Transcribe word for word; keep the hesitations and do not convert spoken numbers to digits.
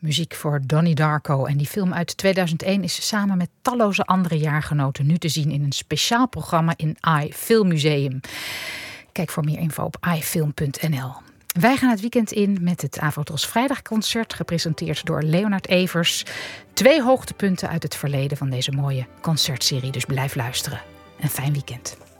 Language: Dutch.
Muziek voor Donnie Darko. En die film uit tweeduizend één is samen met talloze andere jaargenoten nu te zien in een speciaal programma in iFilmmuseum. Kijk voor meer info op i film punt n l. Wij gaan het weekend in met het Avotros Vrijdagconcert, gepresenteerd door Leonard Evers. Twee hoogtepunten uit het verleden van deze mooie concertserie, dus blijf luisteren. Een fijn weekend.